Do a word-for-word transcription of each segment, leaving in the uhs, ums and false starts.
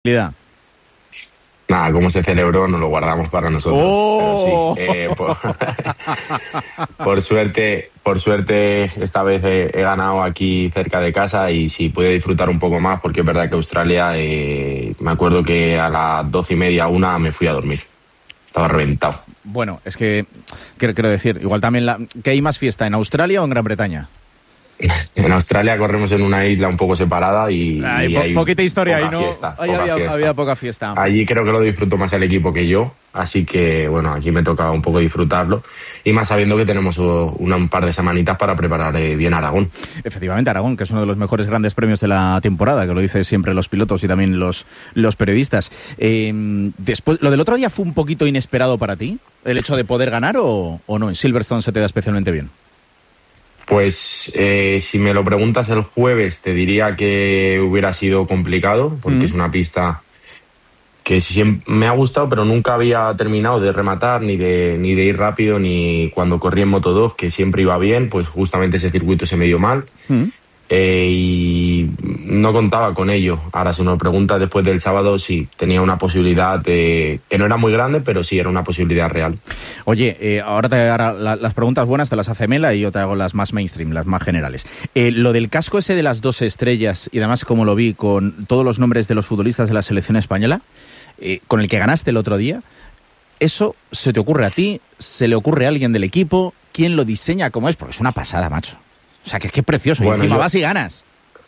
Nada, cómo se celebró nos lo guardamos para nosotros. ¡Oh! Pero sí, eh, por, por suerte, por suerte esta vez he, he ganado aquí cerca de casa y sí pude disfrutar un poco más, porque es verdad que Australia, eh, me acuerdo que a las doce y media, una me fui a dormir. Estaba reventado. Bueno, es que quiero, quiero decir, igual también la, ¿que hay más fiesta en Australia o en Gran Bretaña? En Australia corremos en una isla un poco separada y, hay, y po- hay poquita historia ahí, ¿no? Fiesta, Ahí poca había, fiesta. había poca fiesta. Allí creo que lo disfruto más el equipo que yo, así que bueno, aquí me toca un poco disfrutarlo y más sabiendo que tenemos una, un par de semanitas para preparar eh, bien Aragón. Efectivamente, Aragón, que es uno de los mejores grandes premios de la temporada, que lo dicen siempre los pilotos y también los, los periodistas. Eh, después, ¿lo del otro día fue un poquito inesperado para ti? ¿El hecho de poder ganar o, o no? ¿En Silverstone se te da especialmente bien? Pues eh, si me lo preguntas el jueves te diría que hubiera sido complicado, porque mm. es una pista que siempre me ha gustado, pero nunca había terminado de rematar, ni de, ni de ir rápido, ni cuando corrí en Moto dos, que siempre iba bien, pues justamente ese circuito se me dio mal. Mm. Eh, y no contaba con ello. Ahora, si nos preguntas después del sábado, sí, tenía una posibilidad de, que no era muy grande, pero sí era una posibilidad real. Oye, eh, ahora, te, ahora la, las preguntas buenas te las hace Mela y yo te hago las más mainstream, las más generales. Eh, lo del casco ese de las dos estrellas, y además como lo vi con todos los nombres de los futbolistas de la selección española, eh, con el que ganaste el otro día, ¿eso se te ocurre a ti? ¿Se le ocurre a alguien del equipo? ¿Quién lo diseña? ¿Cómo es? Porque es una pasada, macho. O sea, que es que es precioso. Bueno, y encima yo... vas y ganas.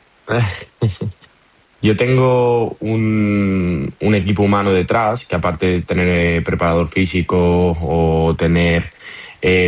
Yo tengo un, un equipo humano detrás, que aparte de tener preparador físico o tener eh,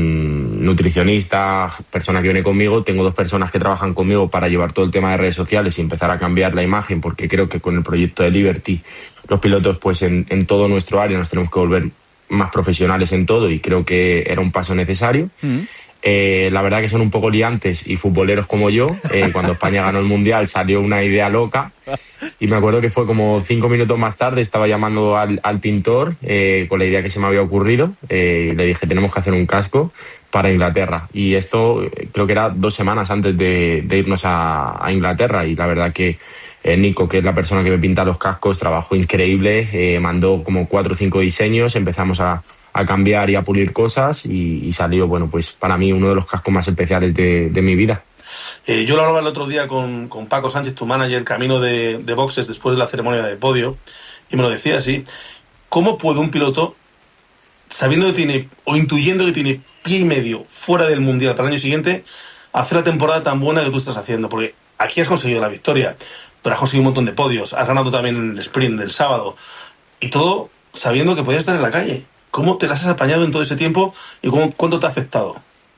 nutricionista, persona que viene conmigo, tengo dos personas que trabajan conmigo para llevar todo el tema de redes sociales y empezar a cambiar la imagen, porque creo que con el proyecto de Liberty, los pilotos pues en, en todo nuestro área nos tenemos que volver más profesionales en todo y creo que era un paso necesario. Mm. Eh, la verdad que son un poco liantes y futboleros como yo. Eh, cuando España ganó el Mundial salió una idea loca y me acuerdo que fue como cinco minutos más tarde, estaba llamando al, al pintor eh, con la idea que se me había ocurrido eh, y le dije tenemos que hacer un casco para Inglaterra y esto eh, creo que era dos semanas antes de, de irnos a, a Inglaterra y la verdad que eh, Nico, que es la persona que me pinta los cascos, trabajó increíble, eh, mandó como cuatro o cinco diseños, empezamos a a cambiar y a pulir cosas y, y salió, bueno, pues para mí uno de los cascos más especiales de, de mi vida. Eh, yo lo hablaba el otro día con, con Paco Sánchez, tu manager, camino de, de boxes después de la ceremonia de podio, y me lo decía así, ¿cómo puede un piloto, sabiendo que tiene, o intuyendo que tiene pie y medio fuera del Mundial para el año siguiente, hacer la temporada tan buena que tú estás haciendo? Porque aquí has conseguido la victoria, pero has conseguido un montón de podios, has ganado también el sprint del sábado, y todo sabiendo que podías estar en la calle. ¿Cómo te las has apañado en todo ese tiempo y cómo, cuánto te ha afectado?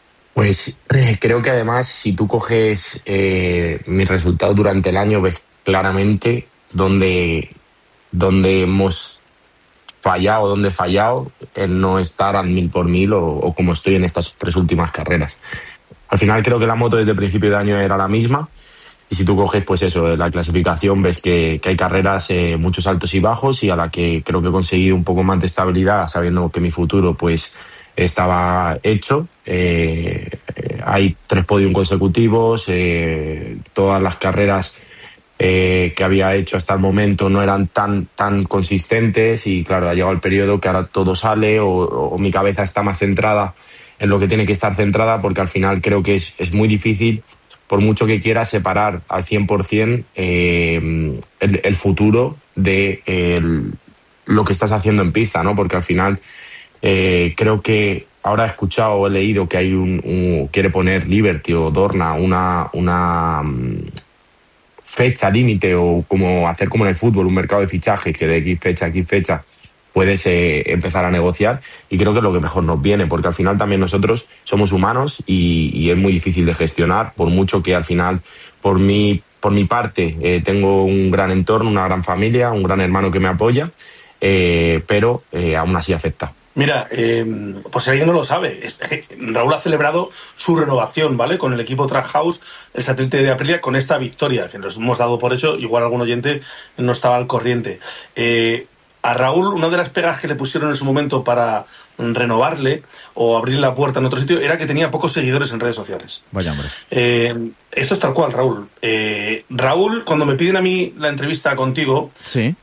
Pues eh, creo que además si tú coges eh, mis resultados durante el año ves claramente dónde, dónde hemos fallado, dónde he fallado en no estar al mil por mil o, o como estoy en estas tres últimas carreras. Al final creo que la moto desde el principio de año era la misma. Y si tú coges, pues eso, la clasificación, ves que, que hay carreras, eh, muchos altos y bajos, y a la que creo que he conseguido un poco más de estabilidad, sabiendo que mi futuro pues estaba hecho. Eh, eh, hay tres podios consecutivos, eh, todas las carreras eh, que había hecho hasta el momento no eran tan, tan consistentes, y claro, ha llegado el periodo que ahora todo sale, o, o mi cabeza está más centrada en lo que tiene que estar centrada, porque al final creo que es, es muy difícil, por mucho que quieras separar al cien por ciento eh, el, el futuro de el, lo que estás haciendo en pista, ¿no? Porque al final eh, creo que ahora he escuchado o he leído que hay un, un quiere poner Liberty o Dorna una, una um, fecha límite, o como hacer como en el fútbol, un mercado de fichajes que de X fecha a X fecha puedes eh, empezar a negociar, y creo que es lo que mejor nos viene, porque al final también nosotros somos humanos y, y es muy difícil de gestionar, por mucho que al final, por mi, por mi parte, eh, tengo un gran entorno, una gran familia, un gran hermano que me apoya, eh, pero eh, aún así afecta. Mira, eh, pues si alguien no lo sabe, Raúl ha celebrado su renovación, ¿vale? Con el equipo Trackhouse, el satélite de Aprilia, con esta victoria, que nos hemos dado por hecho, igual algún oyente no estaba al corriente. Eh, A Raúl, una de las pegas que le pusieron en su momento para renovarle o abrir la puerta en otro sitio era que tenía pocos seguidores en redes sociales. Vaya hombre. Eh, esto es tal cual, Raúl. Eh, Raúl, cuando me piden a mí la entrevista contigo, sí.